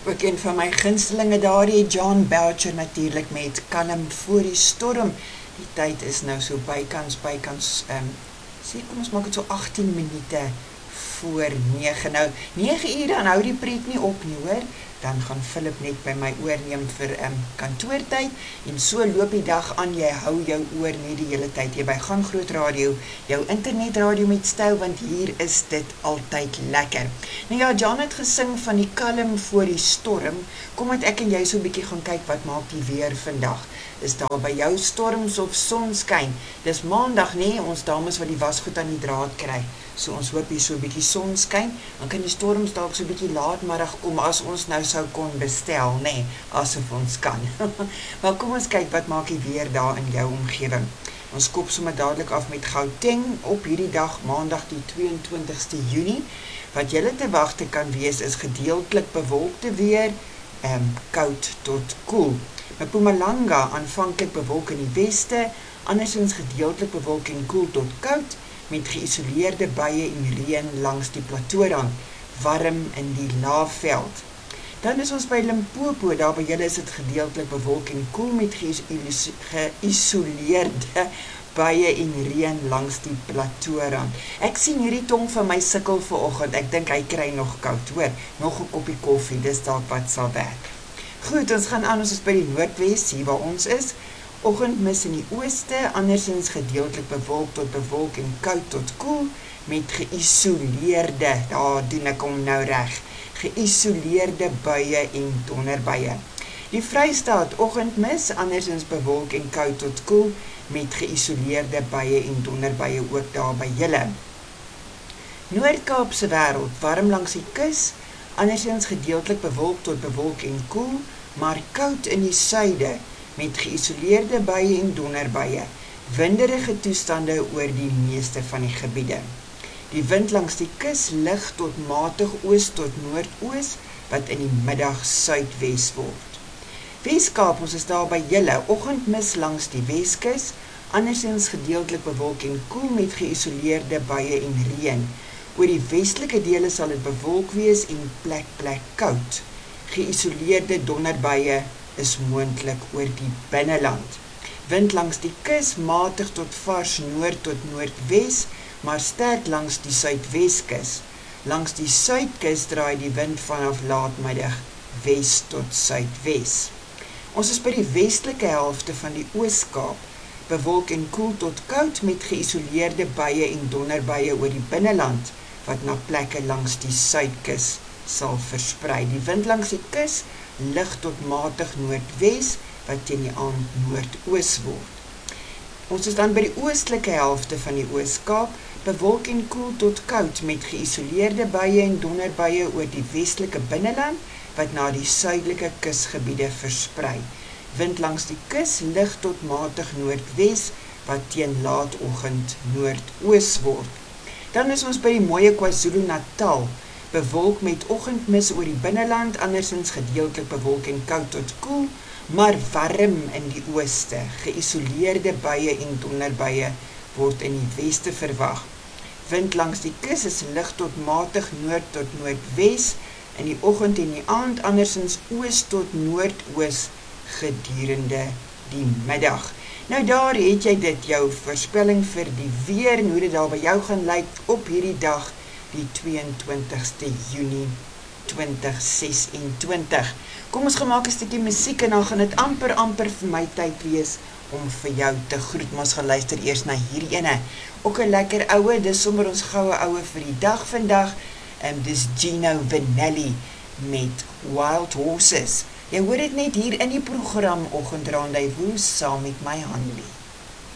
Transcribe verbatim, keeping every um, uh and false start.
Ook een van my gunstelinge daarie, John Boucher natuurlijk met Kalm voor die storm. Die tyd is nou so bykans, bykans, um, sê kom ons maak het so agttien minute voor negen. Nou, negen uur dan hou die preek nie op nie hoor. Dan gaan Philip net by my oorneem vir um, kantoortyd, en so loop die dag aan, jy hou jou oor net die hele tyd, jy by Gaan Groot Radio, jou internetradio met styl, want hier is dit altyd lekker. Nou ja, John het gesing van die kalm voor die storm, kom het ek en jy so 'n bietjie gaan kyk, wat maak die weer vandag? Is daar by jou storms of sonskyn? Dis maandag nie, ons dames wat die wasgoed aan die draad kry, so ons hoop hier so 'n bietjie sonskyn, dan kan die storms dalk so 'n bietjie laatmiddag kom, as ons nou sou kon bestel, nee, asof ons kan. Maar kom ons kyk, wat maak die weer daar in jou omgewing? Ons kop sommer dadelik af met Gauteng op hierdie dag, maandag die tweeëntwintigste Junie. Wat julle te wagte kan wees, is gedeeltelik bewolkte weer, um, koud tot koel. Mpumalanga aanvanklik bewolk in die weste, andersins gedeeltelik bewolk en koel tot koud, met geïsoleerde buie en reën langs die platoorrand, warm in die laafveld. Dan is ons by Limpopo, daar by julle is het gedeeltelik bewolk en koel met geïsoleerde buie en reën langs die platoorrand. Ek sien hierdie tong van my sukkel vanoggend, ek dink hy kry nog koud, hoor, nog 'n koppie koffie, dis dalk wat sal werk. Goed, ons gaan aan, ons is by die Noordwes, hier waar ons is. Oggendmis in die ooste, andersins gedeeltelik bewolk tot bewolk en koud tot koel, met geïsoleerde, daar doen ek hom nou reg, geïsoleerde buie en donderbuie. Die Vrystaat, oggendmis, andersins bewolk en koud tot koel, met geïsoleerde buie en donderbuie ook daar by julle. Noord-Kaapse wêreld, warm langs die kus, andersins gedeeltelik bewolk tot bewolk en koel, maar koud in die suide, met geïsoleerde buie en donderbuie, winderige toestande oor die meeste van die gebiede. Die wind langs die kus lig tot matig oos tot noordoos, wat in die middag suidwes word. Weskaap, ons is daar by julle, oggendmis langs die Weskus, andersins gedeeltelik bewolk en koel met geïsoleerde buie en reën. Oor die westelike dele sal dit bewolk wees en plek plek koud. Geïsoleerde donderbuie is moontlik oor die binneland. Wind langs die kus matig tot vars noord tot noordwes, maar sterk langs die suidweskus. Langs die suidkus draai die wind vanaf laatmiddag wes tot suidwes. Ons is by die westelike helfte van die Oos-Kaap, bewolk en koel tot koud met geïsoleerde buie en donderbuie oor die binneland, wat na plekke langs die suidkus sal versprei. Die wind langs die kus lig tot matig noordwes, wat teen die aand noordoos word. Ons is dan by die oostelike helfte van die Oos-Kaap, bewolk en koel tot koud met geïsoleerde buie en donderbuie oor die westelike binneland, wat na die suidelike kusgebiede versprei. Wind langs die kus lig tot matig noordwes, wat teen laatoggend noordoos word. Dan is ons by die mooie KwaZulu-Natal, bewolk met oggendmis oor die binneland, andersins gedeeltelik bewolk en koud tot koel, maar warm in die ooste. Geïsoleerde buie en donderbuie word in die weste verwag. Wind langs die kus is lig tot matig noord tot noordwes, in die oggend en die aand, andersins oos tot noordoos gedurende die middag. Nou daar het jy dit, jou voorspelling vir die weer, en hoe dit daar by jou gaan lyk op hierdie dag, die tweeëntwintigste Junie twintig sesentwintig. Kom ons gemaak 'n stukkie musiek en dan gaan dit amper amper vir my tyd wees om vir jou te groet. Maar ons gaan luister eers na hierdie ene. Ook 'n lekker oue, dis sommer ons goue oue vir die dag vandag. En dis Gino Vanelli met Wild Horses. Jy hoor dit net hier in die program Oggend Rendezvous saam met my Hanlie.